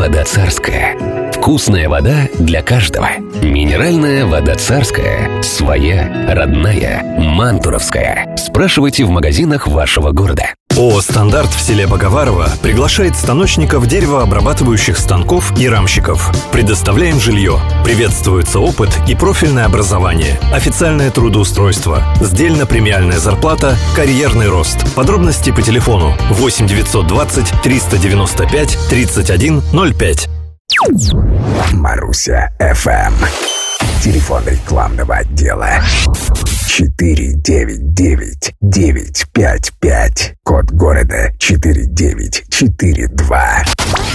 вода царская. Вкусная вода для каждого. Минеральная вода царская. Своя, родная, мантуровская. Спрашивайте в магазинах вашего города. ООО «Стандарт» в селе Боговарово приглашает станочников деревообрабатывающих станков и рамщиков. Предоставляем жилье. Приветствуется опыт и профильное образование. Официальное трудоустройство. Сдельно-премиальная зарплата. Карьерный рост. Подробности по телефону 8 920 395 31 05. Маруся ФМ. Телефон рекламного отдела 499-955. Код города 4942.